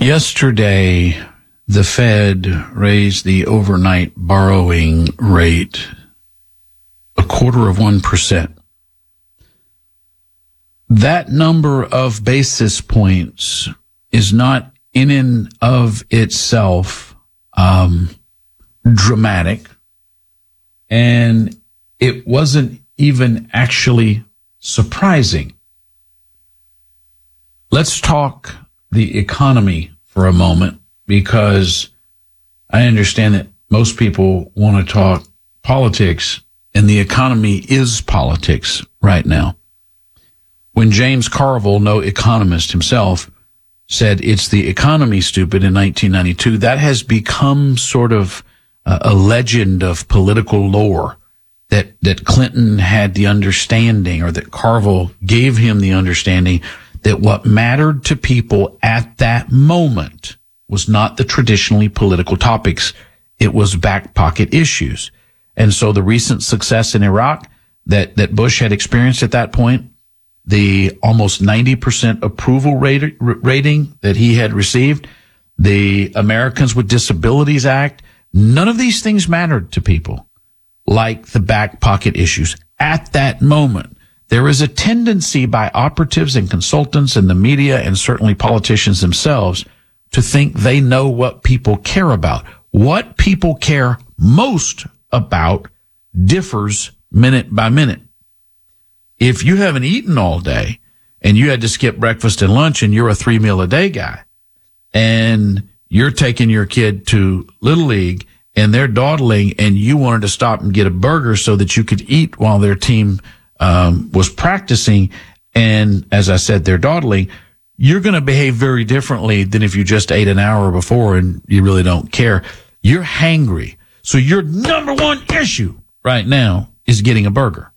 Yesterday, the Fed raised the overnight borrowing rate 0.25%. That number of basis points is not in and of itself dramatic, and it wasn't even actually surprising. Let's talk the economy for a moment, because I understand that most people want to talk politics, and the economy is politics right now. When James Carville, no economist himself, said it's the economy, stupid, in 1992, that has become sort of a legend of political lore, that Clinton had the understanding, or that Carville gave him the understanding, that what mattered to people at that moment was not the traditionally political topics. It was back pocket issues. And so the recent success in Iraq that Bush had experienced at that point, the almost 90% approval rating that he had received, the Americans with Disabilities Act, none of these things mattered to people like the back pocket issues at that moment. There is a tendency by operatives and consultants and the media, and certainly politicians themselves, to think they know what people care about. What people care most about differs minute by minute. If you haven't eaten all day and you had to skip breakfast and lunch, and you're a 3-meal-a-day guy, and you're taking your kid to Little League and they're dawdling, and you wanted to stop and get a burger so that you could eat while their team was practicing, and as I said, they're dawdling, you're going to behave very differently than if you just ate an hour before and you really don't care. You're hangry. So your number one issue right now is getting a burger.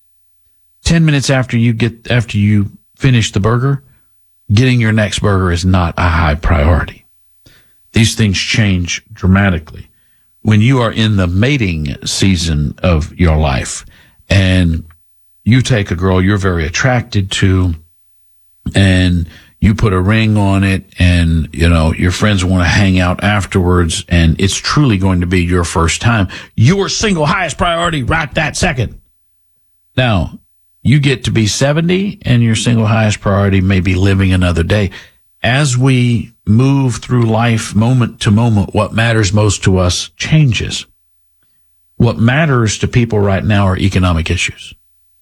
10 minutes after you finish the burger, getting your next burger is not a high priority. These things change dramatically. When you are in the mating season of your life, and you take a girl you're very attracted to, and you put a ring on it, and, you know, your friends want to hang out afterwards, and it's truly going to be your first time, your single highest priority right that second. Now, you get to be 70, and your single highest priority may be living another day. As we move through life moment to moment, what matters most to us changes. What matters to people right now are economic issues.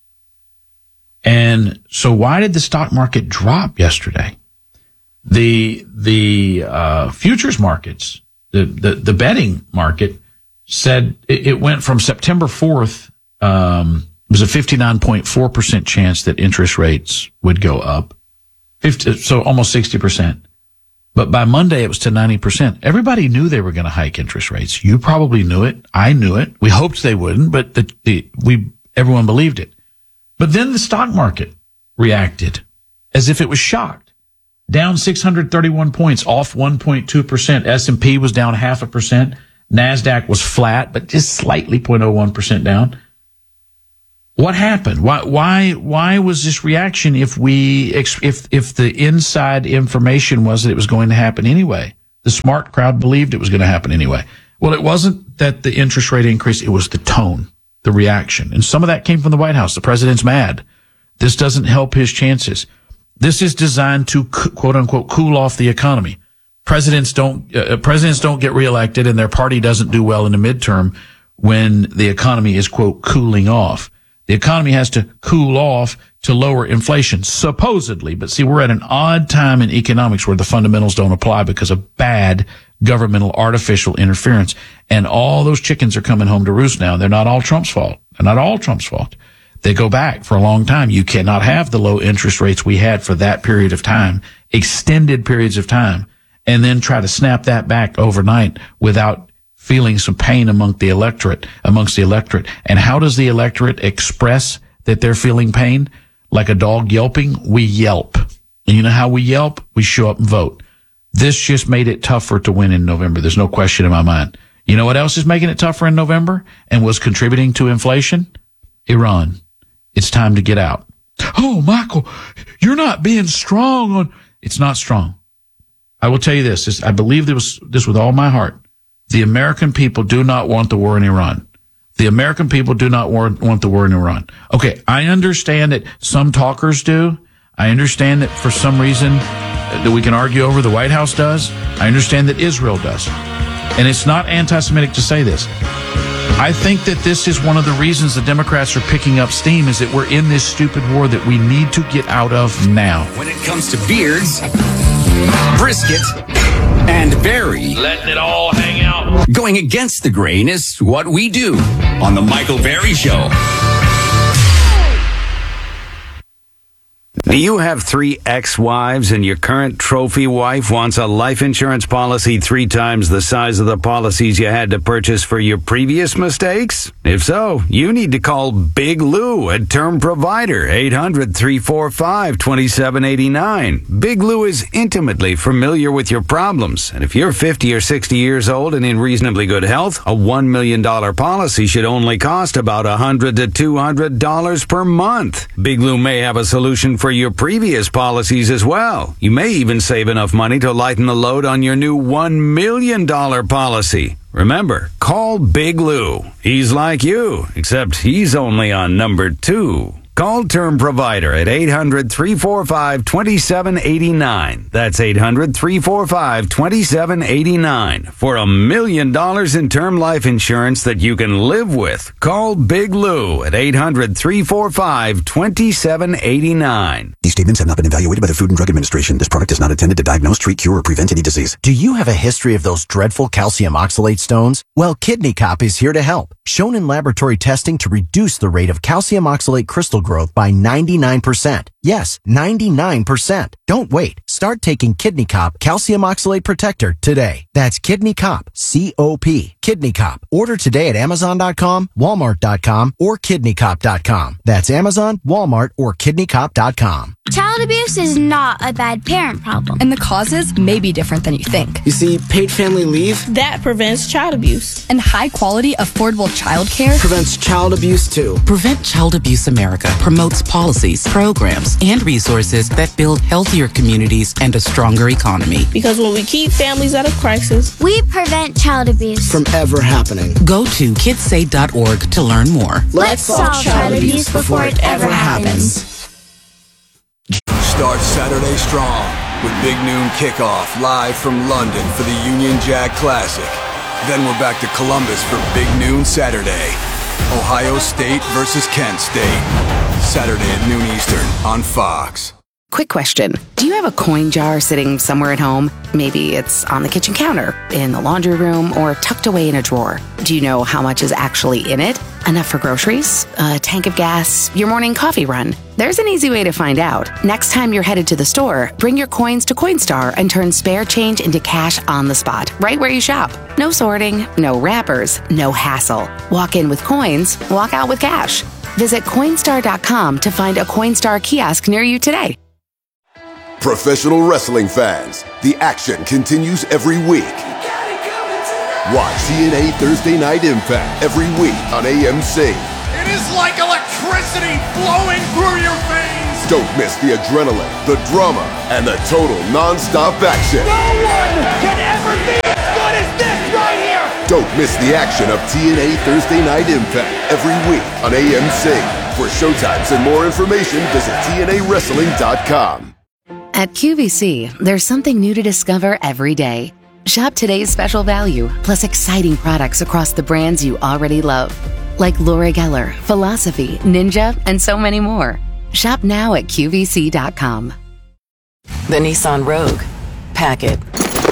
And so why did the stock market drop yesterday? The futures markets, the betting market said it went from September 4th, it was a 59.4% chance that interest rates would go up. So almost 60%. But by Monday, it was to 90%. Everybody knew they were going to hike interest rates. You probably knew it. I knew it. We hoped they wouldn't, but everyone believed it. But then the stock market reacted as if it was shocked. Down 631 points, off 1.2%. S&P was down 0.5%. NASDAQ was flat, but just slightly 0.01% down. What happened? Why was this reaction if the inside information was that it was going to happen anyway? The smart crowd believed it was going to happen anyway. Well, it wasn't that the interest rate increased. It was the tone, the reaction. And some of that came from the White House. The president's mad. This doesn't help his chances. This is designed to, quote unquote, cool off the economy. Presidents don't get reelected, and their party doesn't do well in the midterm when the economy is, quote, cooling off. The economy has to cool off to lower inflation, supposedly. But see, we're at an odd time in economics where the fundamentals don't apply because of bad governmental artificial interference. And all those chickens are coming home to roost now. They're not all Trump's fault. They're not all Trump's fault. They go back for a long time. You cannot have the low interest rates we had for that period of time, extended periods of time, and then try to snap that back overnight without feeling some pain amongst the electorate. And how does the electorate express that they're feeling pain? Like a dog yelping, we yelp. And you know how we yelp? We show up and vote. This just made it tougher to win in November. There's no question in my mind. You know what else is making it tougher in November and was contributing to inflation? Iran. It's time to get out. Oh, Michael, you're not being strong on. It's not strong. I will tell you this. I believe this with all my heart. The American people do not want the war in Iran. The American people do not want the war in Iran. Okay, I understand that some talkers do. I understand that for some reason that we can argue over, the White House does. I understand that Israel does. And it's not anti-Semitic to say this. I think that this is one of the reasons the Democrats are picking up steam, is that we're in this stupid war that we need to get out of now. When it comes to beards, brisket, and Barry, letting it all hang out. Going against the grain is what we do on the Michael Barry Show. Do you have 3 ex-wives and your current trophy wife wants a life insurance policy 3 times the size of the policies you had to purchase for your previous mistakes? If so, you need to call Big Lou at Term Provider, 800-345-2789. Big Lou is intimately familiar with your problems, and if you're 50 or 60 years old and in reasonably good health, a $1 million policy should only cost about $100 to $200 per month. Big Lou may have a solution for your previous policies as well. You may even save enough money to lighten the load on your new $1 million policy. Remember, call Big Lou. He's like you, except he's only on number 2. Call Term Provider at 800-345-2789. That's 800-345-2789 for $1 million in term life insurance that you can live with. Call Big Lou at 800-345-2789. These statements have not been evaluated by the Food and Drug Administration. This product is not intended to diagnose, treat, cure, or prevent any disease. Do you have a history of those dreadful calcium oxalate stones? Well, Kidney Cop is here to help. Shown in laboratory testing to reduce the rate of calcium oxalate crystal growth by 99%. Yes, 99%. Don't wait. Start taking Kidney Cop Calcium Oxalate Protector today. That's Kidney Cop, C-O-P, Kidney Cop. Order today at Amazon.com, Walmart.com, or KidneyCop.com. That's Amazon, Walmart, or KidneyCop.com. Child abuse is not a bad parent problem. And the causes may be different than you think. You see, paid family leave that prevents child abuse. And high-quality, affordable childcare prevents child abuse, too. Prevent Child Abuse America promotes policies, programs, and resources that build healthier communities and a stronger economy. Because when we keep families out of crisis, we prevent child abuse from ever happening. Go to kidssay.org to learn more. Let's solve child abuse before it ever happens. Start Saturday strong with Big Noon Kickoff live from London for the Union Jack Classic. Then we're back to Columbus for Big Noon Saturday. Ohio State versus Kent State. Saturday at noon Eastern on Fox. Quick question. Do you have a coin jar sitting somewhere at home? Maybe it's on the kitchen counter, in the laundry room, or tucked away in a drawer. Do you know how much is actually in it? Enough for groceries? A tank of gas? Your morning coffee run? There's an easy way to find out. Next time you're headed to the store, bring your coins to Coinstar and turn spare change into cash on the spot, right where you shop. No sorting, no wrappers, no hassle. Walk in with coins, walk out with cash. Visit Coinstar.com to find a Coinstar kiosk near you today. Professional wrestling fans, the action continues every week. Watch TNA Thursday Night Impact every week on AMC. It is like electricity flowing through your veins. Don't miss the adrenaline, the drama, and the total non-stop action. No one can ever be as good as this right here. Don't miss the action of TNA Thursday Night Impact every week on AMC. For showtimes and more information, visit TNAWrestling.com. At QVC, there's something new to discover every day. Shop today's special value, plus exciting products across the brands you already love. Like Laura Geller, Philosophy, Ninja, and so many more. Shop now at QVC.com. The Nissan Rogue. Pack it.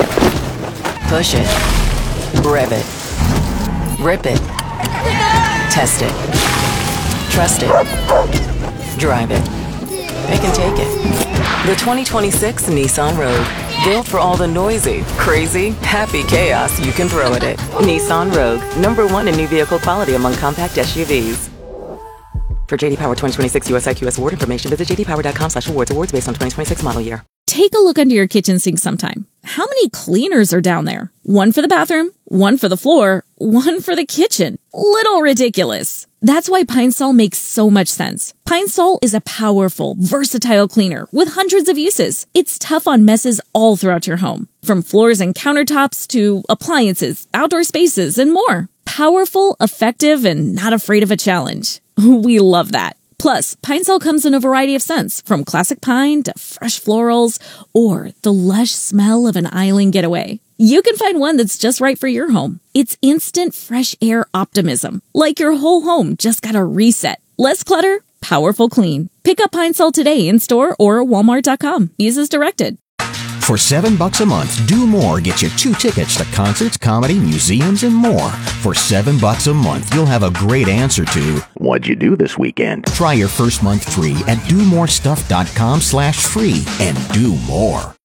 Push it. Rev it. Rip it. Test it. Trust it. Drive it. It can take it. The 2026 Nissan Rogue. Built for all the noisy, crazy, happy chaos you can throw at it. Nissan Rogue. #1 in new vehicle quality among compact SUVs. For JD Power 2026 US IQS award information, visit jdpower.com/awards. Awards based on 2026 model year. Take a look under your kitchen sink sometime. How many cleaners are down there? One for the bathroom, one for the floor, one for the kitchen. Little ridiculous. That's why Pine Sol makes so much sense. Pine Sol is a powerful, versatile cleaner with hundreds of uses. It's tough on messes all throughout your home, from floors and countertops to appliances, outdoor spaces, and more. Powerful, effective, and not afraid of a challenge. We love that. Plus, Pine Sol comes in a variety of scents, from classic pine to fresh florals or the lush smell of an island getaway. You can find one that's just right for your home. It's instant fresh air optimism, like your whole home just got a reset. Less clutter, powerful clean. Pick up Pine Sol today in store or Walmart.com. Use as directed. For $7 a month, Do More gets you 2 tickets to concerts, comedy, museums, and more. For $7 a month, you'll have a great answer to, what'd you do this weekend? Try your first month free at domorestuff.com/free and do more.